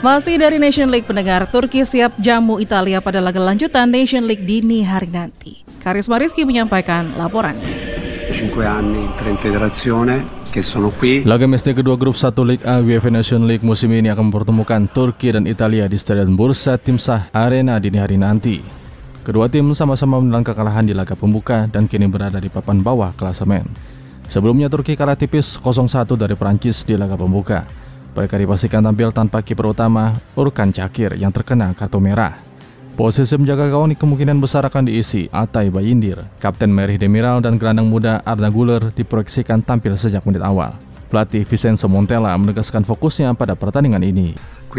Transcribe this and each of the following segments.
Masih dari Nation League pendengar, Turki siap jamu Italia pada laga lanjutan Nation League dini hari nanti. Karisma Rizky menyampaikan laporan. 5 anni in federazione che sono qui. Laga match kedua grup 1 Liga A UEFA Nation League musim ini akan mempertemukan Turki dan Italia di Stadion Bursa Timsah Arena dini hari nanti. Kedua tim sama-sama menelan kekalahan di laga pembuka dan kini berada di papan bawah klasemen. Sebelumnya Turki kalah tipis 0-1 dari Prancis di laga pembuka. Mereka dipastikan tampil tanpa kiper utama Urkan Çakir yang terkena kartu merah. Posisi menjaga gawang kemungkinan besar akan diisi Altay Bayindir. Kapten Merih Demiral dan gelandang muda Arda Güler diproyeksikan tampil sejak menit awal. Pelatih Vincenzo Montella menegaskan fokusnya pada pertandingan ini.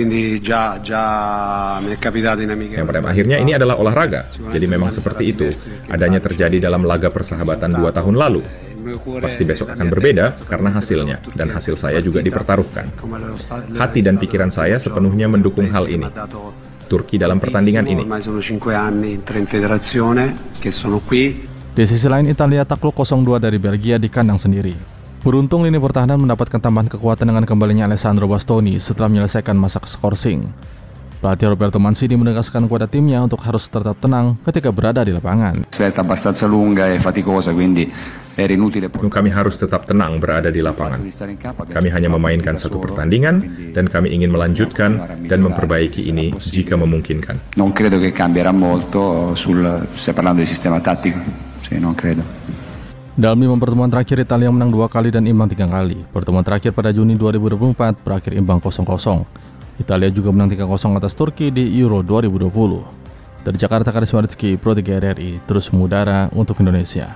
Yang pada akhirnya ini adalah olahraga, jadi memang seperti itu. Adanya terjadi dalam laga persahabatan 2 tahun lalu. Pasti besok akan berbeda karena hasilnya, dan hasil saya juga dipertaruhkan. Hati dan pikiran saya sepenuhnya mendukung hal ini. Turki dalam pertandingan ini. Di sisi lain, Italia takluk 0-2 dari Belgia di kandang sendiri. Beruntung lini pertahanan mendapatkan tambahan kekuatan dengan kembalinya Alessandro Bastoni setelah menyelesaikan masa skorsing. Pelatih Roberto Mancini menegaskan kepada timnya untuk harus tetap tenang ketika berada di lapangan. Kami harus tetap tenang berada di lapangan. Kami hanya memainkan satu pertandingan dan kami ingin melanjutkan dan memperbaiki ini jika memungkinkan. Dalam 5 pertemuan terakhir, Italia menang 2 kali dan imbang 3 kali. Pertemuan terakhir pada Juni 2024 berakhir imbang 0-0. Italia juga menang 3-0 atas Turki di Euro 2020. Dari Jakarta, Karisma Rizky, Pro 3 RRI, terus mengudara untuk Indonesia.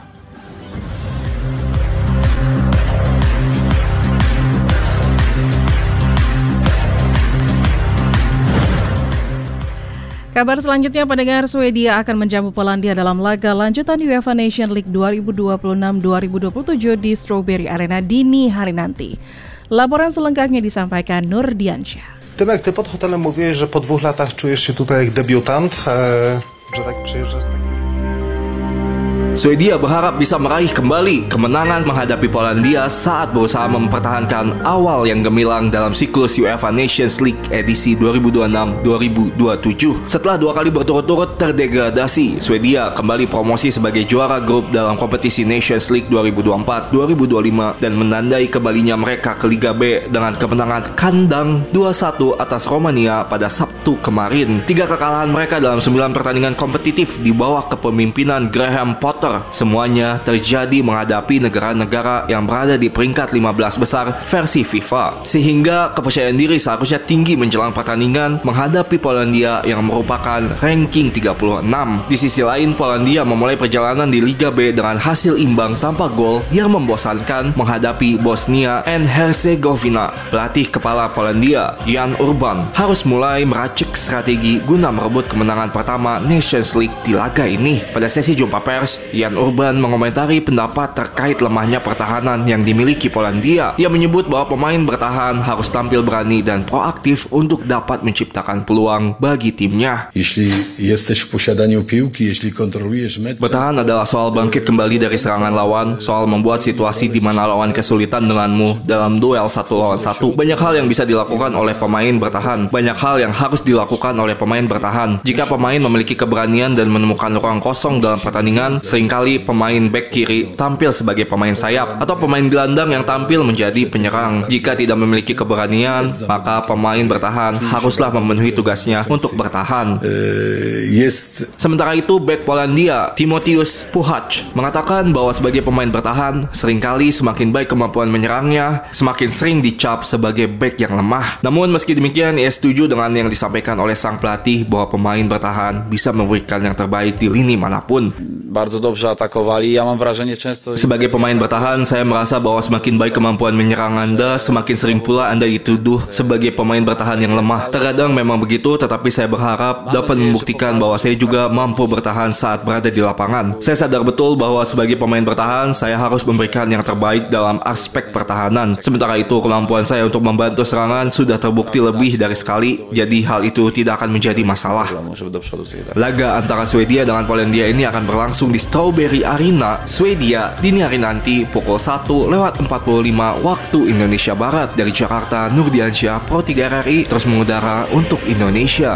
Kabar selanjutnya, pendengar, Swedia akan menjamu Polandia dalam laga lanjutan UEFA Nation League 2026-2027 di Strawberry Arena dini hari nanti. Laporan selengkapnya disampaikan Nur Diansyah. Tymek, ty pod hotelem mówiłeś, że po 2 latach czujesz się tutaj jak debiutant, że tak przyjeżdżasz z takim... Swedia berharap bisa meraih kembali kemenangan menghadapi Polandia saat berusaha mempertahankan awal yang gemilang dalam siklus UEFA Nations League edisi 2026-2027. Setelah 2 kali berturut-turut terdegradasi, Swedia kembali promosi sebagai juara grup dalam kompetisi Nations League 2024-2025 dan menandai kembalinya mereka ke Liga B dengan kemenangan kandang 2-1 atas Romania pada Sabtu kemarin. 3 kekalahan mereka dalam 9 pertandingan kompetitif di bawah kepemimpinan Graham Potter. Semuanya terjadi menghadapi negara-negara yang berada di peringkat 15 besar versi FIFA. Sehingga kepercayaan diri seharusnya tinggi menjelang pertandingan menghadapi Polandia yang merupakan ranking 36. Di sisi lain, Polandia memulai perjalanan di Liga B dengan hasil imbang tanpa gol yang membosankan menghadapi Bosnia and Herzegovina. Pelatih kepala Polandia, Jan Urban, harus mulai meracik strategi guna merebut kemenangan pertama Nations League di laga ini. Pada sesi jumpa pers, Jan Urban mengomentari pendapat terkait lemahnya pertahanan yang dimiliki Polandia. Ia menyebut bahwa pemain bertahan harus tampil berani dan proaktif untuk dapat menciptakan peluang bagi timnya. Bertahan adalah soal bangkit kembali dari serangan lawan, soal membuat situasi di mana lawan kesulitan denganmu dalam duel 1 lawan 1. Banyak hal yang bisa dilakukan oleh pemain bertahan. Banyak hal yang harus dilakukan oleh pemain bertahan. Jika pemain memiliki keberanian dan menemukan ruang kosong dalam pertandingan, seringkali pemain bek kiri tampil sebagai pemain sayap atau pemain gelandang yang tampil menjadi penyerang. Jika tidak memiliki keberanian, maka pemain bertahan haruslah memenuhi tugasnya untuk bertahan. Sementara itu, bek Polandia, Timotius Puchac, mengatakan bahwa sebagai pemain bertahan, seringkali semakin baik kemampuan menyerangnya, semakin sering dicap sebagai bek yang lemah. Namun meski demikian, ia setuju dengan yang disampaikan oleh sang pelatih bahwa pemain bertahan bisa memberikan yang terbaik di lini manapun. Sebagai pemain bertahan, saya merasa bahwa semakin baik kemampuan menyerang Anda, semakin sering pula Anda dituduh sebagai pemain bertahan yang lemah. Terkadang memang begitu, tetapi saya berharap dapat membuktikan bahwa saya juga mampu bertahan saat berada di lapangan. Saya sadar betul bahwa sebagai pemain bertahan, saya harus memberikan yang terbaik dalam aspek pertahanan. Sementara itu, kemampuan saya untuk membantu serangan sudah terbukti lebih dari sekali, jadi hal itu tidak akan menjadi masalah. Laga antara Swedia dengan Polandia ini akan berlangsung di Strawberry Arena, Swedia dini hari nanti pukul 1:45 waktu Indonesia Barat. Dari Jakarta, Nurdiansyah, Pro 3 RRI terus mengudara untuk Indonesia.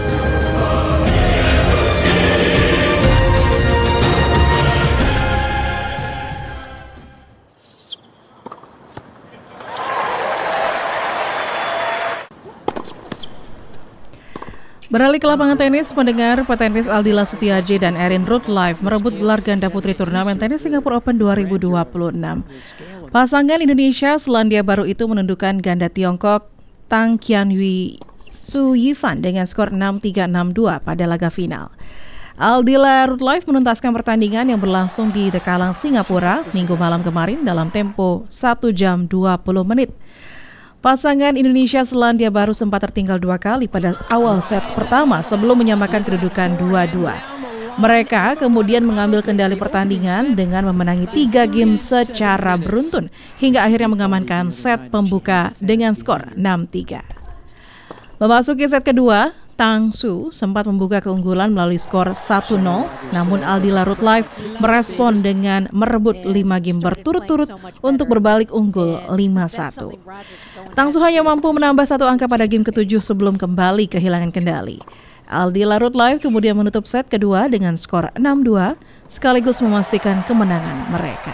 Beralih ke lapangan tenis, pendengar petenis Aldila Sutiaji dan Erin Rutlife merebut gelar ganda putri turnamen tenis Singapore Open 2026. Pasangan Indonesia Selandia Baru itu menundukkan ganda Tiongkok Tang Qianhui Su Yifan dengan skor 6-3, 6-2 pada laga final. Aldila Rutlife menuntaskan pertandingan yang berlangsung di The Kallang, Singapura, Minggu malam kemarin dalam tempo 1 jam 20 menit. Pasangan Indonesia Selandia Baru sempat tertinggal 2 kali pada awal set pertama sebelum menyamakan kedudukan 2-2. Mereka kemudian mengambil kendali pertandingan dengan memenangi 3 game secara beruntun hingga akhirnya mengamankan set pembuka dengan skor 6-3. Memasuki set kedua, Tang Su sempat membuka keunggulan melalui skor 1-0, namun Aldila Rutlife merespon dengan merebut 5 game berturut-turut untuk berbalik unggul 5-1. Tang Su hanya mampu menambah 1 angka pada game ke-7 sebelum kembali kehilangan kendali. Aldila Rutlife kemudian menutup set kedua dengan skor 6-2, sekaligus memastikan kemenangan mereka.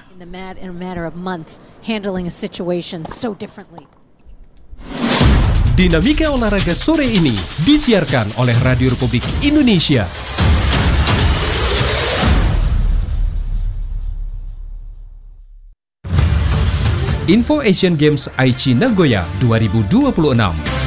Dinamika olahraga sore ini disiarkan oleh Radio Republik Indonesia. Info Asian Games Aichi Nagoya 2026.